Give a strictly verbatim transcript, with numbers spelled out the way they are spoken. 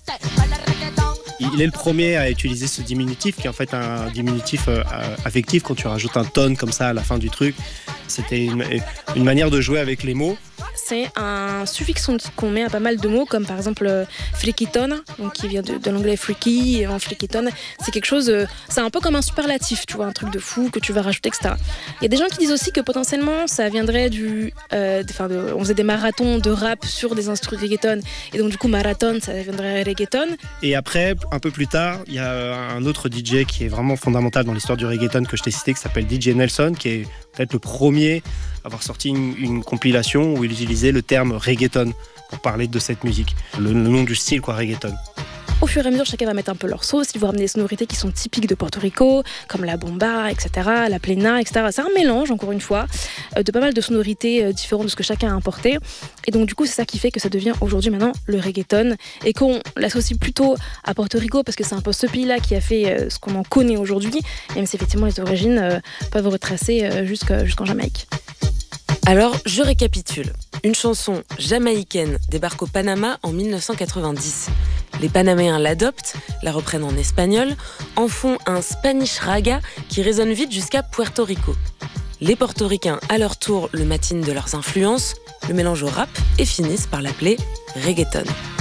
Il est le premier à utiliser ce diminutif, qui est en fait un diminutif euh, affectif quand tu rajoutes un ton comme ça à la fin du truc. C'était une, une manière de jouer avec les mots. C'est un suffixe qu'on met à pas mal de mots, comme par exemple euh, frikiton, donc qui vient de, de l'anglais freaky, et en frikiton, c'est quelque chose, euh, c'est un peu comme un superlatif, tu vois, un truc de fou que tu vas rajouter, et cetera. Il y a des gens qui disent aussi que potentiellement ça viendrait du, euh, de, de, on faisait des marathons de rap sur des instruments reggaeton, et donc du coup marathon, ça viendrait reggaeton. Et après, un peu plus tard, il y a un autre D J qui est vraiment fondamental dans l'histoire du reggaeton que je t'ai cité, qui s'appelle D J Nelson, qui est peut-être le premier à avoir sorti une, une compilation où il utilisait le terme reggaeton pour parler de cette musique. Le, le nom du style, quoi, reggaeton. Au fur et à mesure, chacun va mettre un peu leur sauce. Ils vont ramener des sonorités qui sont typiques de Porto Rico, comme la bomba, et cetera, la plena, et cetera. C'est un mélange, encore une fois, de pas mal de sonorités différentes de ce que chacun a importé. Et donc, du coup, c'est ça qui fait que ça devient aujourd'hui, maintenant, le reggaeton. Et qu'on l'associe plutôt à Porto Rico, parce que c'est un peu ce pays-là qui a fait ce qu'on en connaît aujourd'hui, même si effectivement les origines peuvent retracer jusqu'en Jamaïque. Alors, je récapitule. Une chanson jamaïcaine débarque au Panama en dix-neuf cent quatre-vingt-dix. Les Panaméens l'adoptent, la reprennent en espagnol, en font un Spanish raga qui résonne vite jusqu'à Puerto Rico. Les Portoricains, à leur tour, le matinent de leurs influences, le mélangent au rap et finissent par l'appeler reggaeton.